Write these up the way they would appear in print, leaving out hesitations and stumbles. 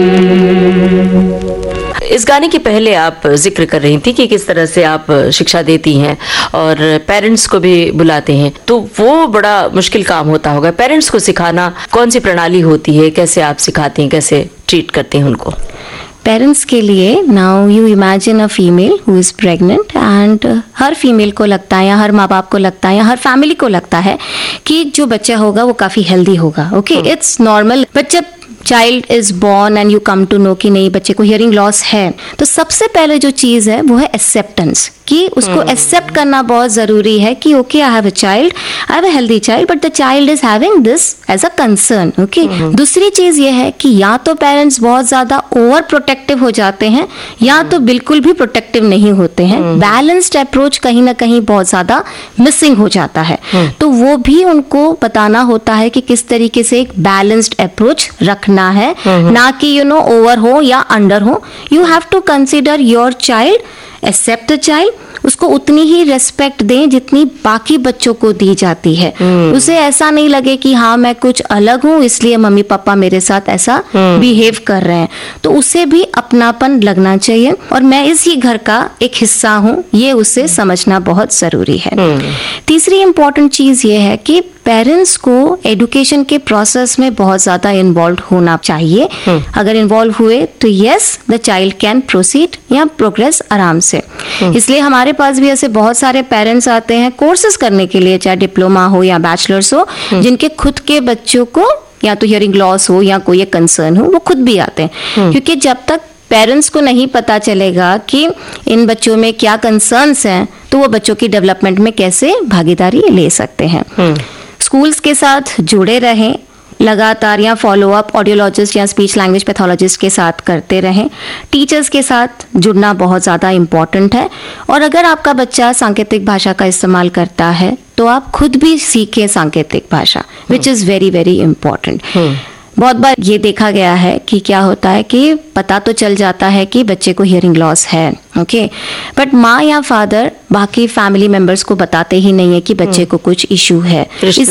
इस गाने के पहले आप जिक्र कर रही थी कि किस तरह से आप शिक्षा देती हैं और पेरेंट्स को भी बुलाते हैं, तो वो बड़ा मुश्किल काम होता होगा। पेरेंट्स को सिखाना कौन सी प्रणाली होती है, कैसे आप सिखाती हैं, कैसे ट्रीट करते हैं उनको? पेरेंट्स के लिए, now you imagine a female who is pregnant and her female को लगता है या हर माँ बाप को लगता है या हर फैमिली को लगता है कि जो बच्चा होगा वो काफ़ी हेल्दी होगा। Okay, it's normal. बट जब child is born and you come to know कि नहीं, बच्चे को हियरिंग लॉस है, तो सबसे पहले जो चीज़ है वो है एक्सेप्टेंस, कि उसको एक्सेप्ट करना बहुत ज़रूरी है कि okay, I have a child, I have a healthy child, but the child is having this as a concern. Okay, दूसरी चीज़ ये है कि या तो पेरेंट्स बहुत ज़्यादा ओवर प्रोटेक्टिव हो जाते हैं या तो बिल्कुल भी प्रोटेक्टिव नहीं होते हैं। बैलेंस्ड अप्रोच कहीं ना कहीं बहुत ज़्यादा मिसिंग हो जाता है, तो वो भी उनको बताना होता है कि किस तरीके से एक बैलेंस्ड अप्रोच रखना है, ना कि ओवर हो या अंडर हो। You have to consider your child, accept the child, उसको उतनी ही रेस्पेक्ट दें जितनी बाकी बच्चों को दी जाती है। उसे ऐसा नहीं लगे कि हाँ मैं कुछ अलग हूँ इसलिए मम्मी पापा मेरे साथ ऐसा बिहेव कर रहे हैं, तो उसे भी अपनापन लगना चाहिए और मैं इसी घर का एक हिस्सा हूँ, ये उसे समझना बहुत जरूरी है। तीसरी इंपॉर्टेंट चीज ये है कि पेरेंट्स को एजुकेशन के प्रोसेस में बहुत ज़्यादा इन्वॉल्व होना चाहिए। अगर इन्वॉल्व हुए तो yes, the child can proceed या प्रोग्रेस आराम से। इसलिए हमारे पास भी ऐसे बहुत सारे पेरेंट्स आते हैं कोर्सेज करने के लिए, चाहे डिप्लोमा हो या बैचलर्स हो, जिनके खुद के बच्चों को या तो हियरिंग लॉस हो या कोई कंसर्न हो, वो खुद भी आते हैं। क्योंकि जब तक पेरेंट्स को नहीं पता चलेगा कि इन बच्चों में क्या कंसर्न्स हैं, तो वो बच्चों की डेवलपमेंट में कैसे भागीदारी ले सकते हैं। स्कूल्स के साथ जुड़े रहें लगातार, या फॉलो अप ऑडियोलॉजिस्ट या स्पीच लैंग्वेज पैथोलॉजिस्ट के साथ करते रहें। टीचर्स के साथ जुड़ना बहुत ज़्यादा इम्पॉर्टेंट है, और अगर आपका बच्चा सांकेतिक भाषा का इस्तेमाल करता है तो आप खुद भी सीखें सांकेतिक भाषा, which is very very important. बहुत बार ये देखा गया है कि क्या होता है कि पता तो चल जाता है कि बच्चे को हियरिंग लॉस है, ओके, बट माँ या फादर बाकी फैमिली मेंबर्स को बताते ही नहीं है कि बच्चे को कुछ इशू है,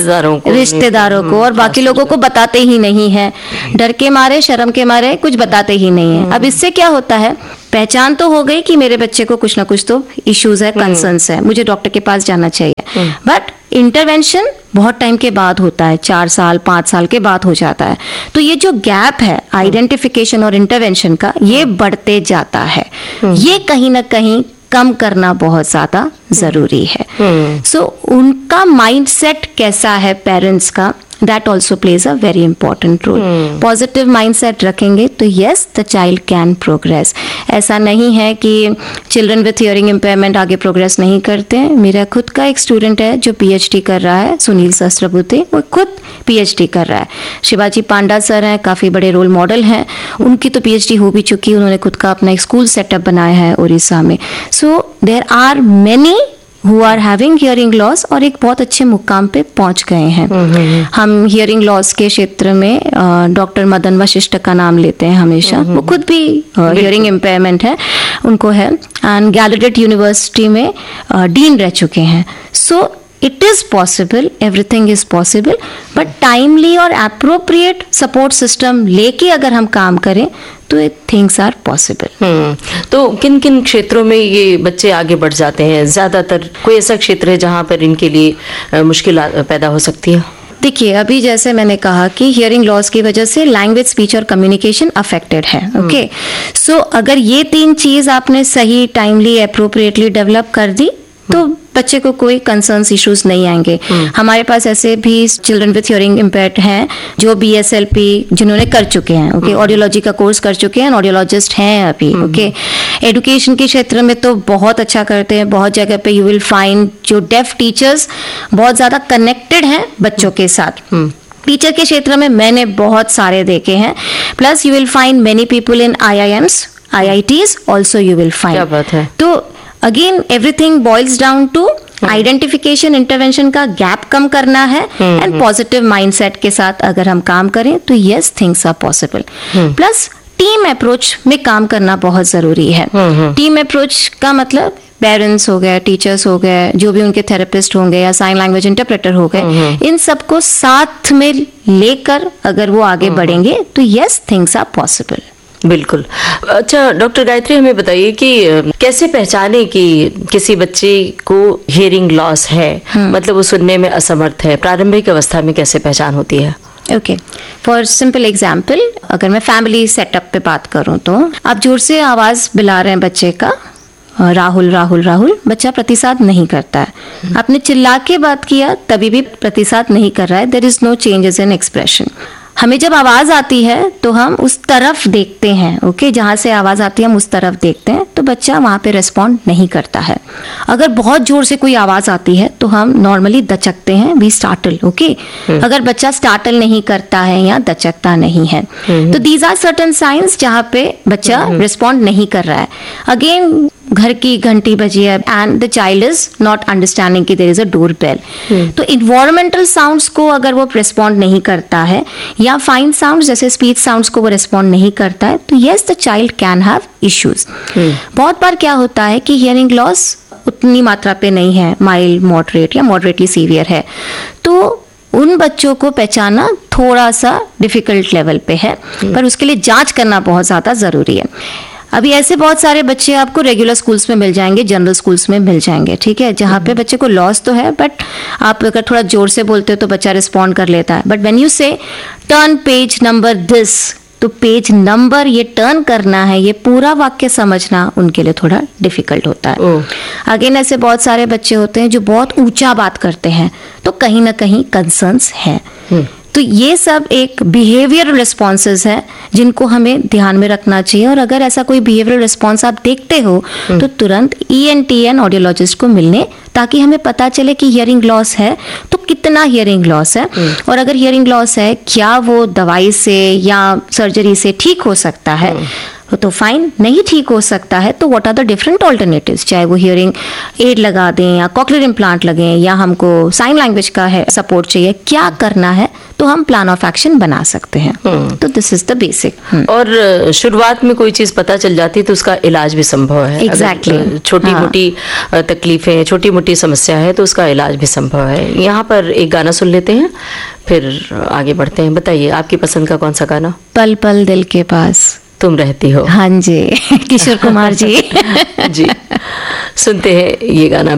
रिश्तेदारों को और बाकी लोगों को बताते ही नहीं है, डर के मारे, शर्म के मारे कुछ बताते ही नहीं है। अब इससे क्या होता है, पहचान तो हो गई कि मेरे बच्चे को कुछ ना कुछ तो इश्यूज है, कंसर्न्स है, मुझे डॉक्टर के पास जाना चाहिए, बट इंटरवेंशन बहुत टाइम के बाद होता है, 4 साल 5 साल के बाद हो जाता है। तो ये जो गैप है आइडेंटिफिकेशन और इंटरवेंशन का, ये बढ़ते जाता है। ये कहीं ना कहीं कम करना बहुत ज्यादा जरूरी है। सो उनका माइंडसेट कैसा है पेरेंट्स का, that also plays a very important role. Positive mindset रखेंगे तो yes, the child can progress. ऐसा नहीं है कि चिल्ड्रन विथ हियरिंग इम्पेयरमेंट आगे प्रोग्रेस नहीं करते हैं। मेरा खुद का एक स्टूडेंट है जो PhD कर रहा है, सुनील सहस्त्रबुद्धे, वो खुद PhD कर रहा है। शिवाजी पांडा सर हैं, काफ़ी बड़े रोल मॉडल हैं, उनकी तो PhD हो भी चुकी, उन्होंने खुद का अपना एक स्कूल सेटअप बनाया है उड़ीसा में। So there are many who are having hearing loss और एक बहुत अच्छे मुकाम पे पहुंच गए हैं। हम हियरिंग लॉस के क्षेत्र में डॉक्टर मदन वशिष्ठ का नाम लेते हैं हमेशा, वो खुद भी हियरिंग इम्पेयरमेंट है, उनको है, एंड गैलेडिट यूनिवर्सिटी में डीन रह चुके हैं। So it is possible, everything is possible, but timely और अप्रोप्रिएट सपोर्ट सिस्टम लेके अगर हम काम करें तो थिंग्स आर पॉसिबल। तो किन किन क्षेत्रों में ये बच्चे आगे बढ़ जाते हैं? ज्यादातर कोई ऐसा क्षेत्र है जहाँ पर इनके लिए मुश्किल पैदा हो सकती है? देखिए, अभी जैसे मैंने कहा कि हियरिंग लॉस की वजह से लैंग्वेज, स्पीच और कम्युनिकेशन अफेक्टेड है, ओके। सो अगर ये 3 चीज आपने सही, टाइमली, अप्रोप्रिएटली डेवलप कर दी तो बच्चे को कोई कंसर्न्स इश्यूज नहीं आएंगे। हमारे पास ऐसे भी चिल्ड्रन विथ हियरिंग इम्पेयर्ड हैं जो BSLP जिन्होंने कर चुके हैं, ओके, ऑडियोलॉजी का कोर्स कर चुके हैं, ऑडियोलॉजिस्ट हैं अभी, ओके। एजुकेशन के क्षेत्र में तो बहुत अच्छा करते हैं, बहुत जगह पे यू विल फाइंड जो डेफ टीचर्स बहुत ज्यादा कनेक्टेड हैं बच्चों के साथ। टीचर के क्षेत्र में मैंने बहुत सारे देखे हैं, plus you will find many people in IIMs, IITs also you will find. क्या बात है। तो again everything boils down to identification, intervention का गैप कम करना है, एंड पॉजिटिव माइंडसेट के साथ अगर हम काम करें तो yes, things are possible. Plus team approach में काम करना बहुत जरूरी है। टीम अप्रोच का मतलब पेरेंट्स हो गए, टीचर्स हो गए, जो भी उनके थेरेपिस्ट होंगे या साइन लैंग्वेज इंटरप्रेटर हो गए, इन सबको साथ में लेकर अगर वो आगे बढ़ेंगे तो यस, थिंग्स आर पॉसिबल। बिल्कुल। अच्छा डॉक्टर गायत्री, हमें बताइए कि कैसे पहचाने कि किसी बच्चे को हियरिंग लॉस है, मतलब वो सुनने में असमर्थ है, प्रारंभिक अवस्था में कैसे पहचान होती है? ओके, फॉर सिंपल एग्जाम्पल, अगर मैं फैमिली सेटअप पे बात करूं तो आप जोर से आवाज बुला रहे हैं बच्चे का, राहुल राहुल राहुल, बच्चा प्रतिसाद नहीं करता है। आपने चिल्ला के बात किया तभी भी प्रतिसाद नहीं कर रहा है, there is no changes in expression. हमें जब आवाज आती है तो हम उस तरफ देखते हैं, ओके, जहां से आवाज आती है हम उस तरफ देखते हैं, तो बच्चा वहां पे रिस्पॉन्ड नहीं करता है। अगर बहुत जोर से कोई आवाज आती है तो हम नॉर्मली दचकते हैं, वी स्टार्टल, ओके। अगर बच्चा स्टार्टल नहीं करता है या दचकता नहीं है, तो दीज आर सर्टेन साइंस जहां पे बच्चा रिस्पॉन्ड नहीं कर रहा है। अगेन घर की घंटी बजी है and the child is not understanding कि there is a door bell, तो इन्वायरमेंटल साउंड्स को अगर वो रिस्पॉन्ड नहीं करता है या फाइन साउंड्स जैसे स्पीच साउंड्स को वो रिस्पॉन्ड नहीं करता है, तो yes the child can have issues. बहुत बार क्या होता है कि हियरिंग लॉस उतनी मात्रा पे नहीं है, माइल्ड, मॉडरेट या मॉडरेटली सीवियर है, तो उन बच्चों को पहचानना थोड़ा सा डिफिकल्ट लेवल पे है, पर उसके लिए जांच करना बहुत ज्यादा जरूरी है। अभी ऐसे बहुत सारे बच्चे आपको रेगुलर स्कूल्स में मिल जाएंगे, जनरल स्कूल्स में मिल जाएंगे, ठीक है, जहाँ पे बच्चे को लॉस तो है, बट आप अगर थोड़ा जोर से बोलते हो तो बच्चा रिस्पॉन्ड कर लेता है। बट व्हेन यू से टर्न पेज नंबर दिस, तो पेज नंबर ये टर्न करना है, ये पूरा वाक्य समझना उनके लिए थोड़ा डिफिकल्ट होता है। अगेन ऐसे बहुत सारे बच्चे होते हैं जो बहुत ऊंचा बात करते हैं, तो कहीं ना कहीं कंसर्न्स है। तो ये सब एक बिहेवियरल रिस्पॉन्सेज है जिनको हमें ध्यान में रखना चाहिए, और अगर ऐसा कोई बिहेवियरल रिस्पॉन्स आप देखते हो तो तुरंत ENT एंड ऑडियोलॉजिस्ट को मिलने, ताकि हमें पता चले कि हियरिंग लॉस है तो कितना हियरिंग लॉस है, और अगर हियरिंग लॉस है क्या वो दवाई से या सर्जरी से ठीक हो सकता है, तो फाइन, नहीं ठीक हो सकता है तो what are the different alternatives, चाहे वो हियरिंग एड लगा दें या कॉक्लियर इम्प्लांट लगें या हमको साइन लैंग्वेज का है सपोर्ट चाहिए, क्या करना है, तो हम प्लान ऑफ एक्शन बना सकते हैं। तो दिस इज द बेसिक। और शुरुआत में कोई चीज पता चल जाती तो उसका इलाज भी संभव है। एग्जैक्टली, छोटी मोटी तकलीफें, छोटी मोटी समस्या है तो उसका इलाज भी संभव है। यहाँ पर एक गाना सुन लेते हैं, फिर आगे बढ़ते हैं। बताइए आपकी पसंद का कौन सा गाना? पल पल दिल के पास तुम रहती हो। हाँ जी, किशोर कुमार जी। जी, सुनते हैं ये गाना।